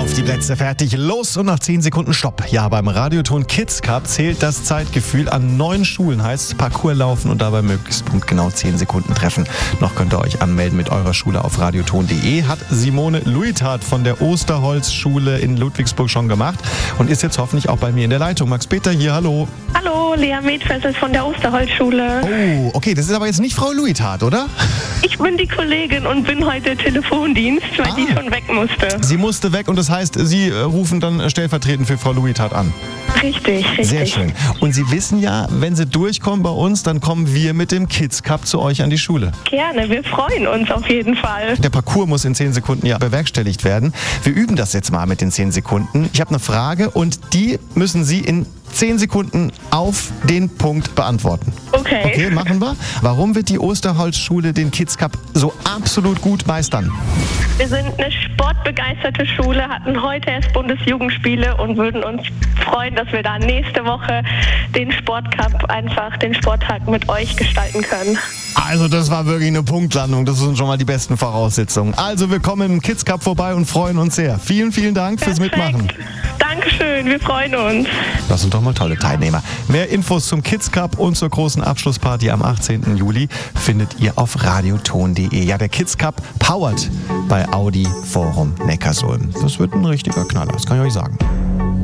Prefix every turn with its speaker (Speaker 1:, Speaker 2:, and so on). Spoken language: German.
Speaker 1: auf die Plätze, fertig, los und nach 10 Sekunden Stopp. Ja, beim Radioton Kids Cup zählt das Zeitgefühl. An 9 Schulen heißt Parcours laufen und dabei möglichst punktgenau 10 Sekunden treffen. Noch könnt ihr euch anmelden mit eurer Schule auf radioton.de. Hat Simone Luithardt von der Osterholz-Schule in Ludwigsburg schon gemacht und ist jetzt hoffentlich auch bei mir in der Leitung. Max Peter hier, hallo.
Speaker 2: Hallo, Lea Medfessel von der Osterholz-Schule.
Speaker 1: Oh, okay, das ist aber jetzt nicht Frau Luithardt, oder?
Speaker 2: Ich bin die Kollegin und bin heute Telefondienst, weil die schon weg musste.
Speaker 1: Sie musste weg und das heißt, Sie rufen dann stellvertretend für Frau Luithardt an.
Speaker 2: Richtig.
Speaker 1: Sehr schön. Und Sie wissen ja, wenn Sie durchkommen bei uns, dann kommen wir mit dem Kids Cup zu euch an die Schule.
Speaker 2: Gerne, wir freuen uns auf jeden Fall.
Speaker 1: Der Parcours muss in 10 Sekunden ja bewerkstelligt werden. Wir üben das jetzt mal mit den 10 Sekunden. Ich habe eine Frage und die müssen Sie in 10 Sekunden auf den Punkt beantworten. Okay, machen wir. Warum wird die Osterholz-Schule den Kids Cup so absolut gut meistern?
Speaker 2: Wir sind eine sportbegeisterte Schule, hatten heute erst Bundesjugendspiele und würden uns freuen, dass wir da nächste Woche den Sportcup einfach, den Sporttag mit euch gestalten können.
Speaker 1: Also das war wirklich eine Punktlandung. Das sind schon mal die besten Voraussetzungen. Also wir kommen im Kids Cup vorbei und freuen uns sehr. Vielen, vielen Dank fürs Mitmachen.
Speaker 2: Dankeschön, wir freuen uns.
Speaker 1: Das sind doch mal tolle Teilnehmer. Mehr Infos zum Kids Cup und zur großen Abschlussparty am 18. Juli findet ihr auf radioton.de. Ja, der Kids Cup powered bei Audi Forum Neckarsulm. Das wird ein richtiger Knaller, das kann ich euch sagen.